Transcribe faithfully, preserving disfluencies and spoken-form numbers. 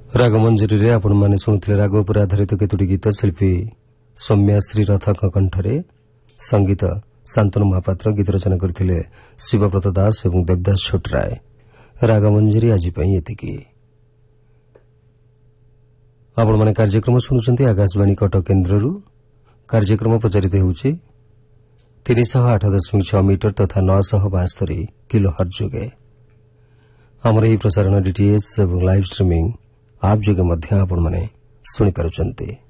ରାଗମଞ୍ଜରୀରେ ଆପଣମାନେ ଶୁଣୁଥିଲେ ରାଗ ଉପରେ ଆଧାରିତ କେତୋଟି ଗୀତ ଶିଳ୍ପୀ ସୌମ୍ୟା ଶ୍ରୀରଥଙ୍କ କଣ୍ଠରେ ସଙ୍ଗୀତ ଶାନ୍ତନୁ ମହାପାତ୍ର, ଗୀତ ରଚନା କରିଥିଲେ ଶିବବ୍ରତ ଦାସ ଏବଂ ଦେବଦାସ ଛୋଟରାୟ। ରାଗମଞ୍ଜରୀ ଆଜି ପାଇଁ ଏତିକି। ଆପଣମାନେ କାର୍ଯ୍ୟକ୍ରମ ଶୁଣୁଛନ୍ତି ଆକାଶବାଣୀ କଟକ କେନ୍ଦ୍ରରୁ। କାର୍ଯ୍ୟକ୍ରମ ପ୍ରଚାରିତ ହେଉଛି ତିନିଶହ ଆଠ ଦଶମିକ ଛଅ ମିଟର ତଥା ନଅଶହ ବାସ୍ତରୀ କିଲୋ ହର୍ଜ ଯୋଗେ। ଆମର ଏହି ପ୍ରସାରଣ ଡିଟିଏଚ୍ ଏବଂ ଲାଇଭ୍ ଷ୍ଟ୍ରିମିଂ ଆପ୍ ଯୋଗେ ମଧ୍ୟ ଆପଣମାନେ ଶୁଣିପାରୁଛନ୍ତି।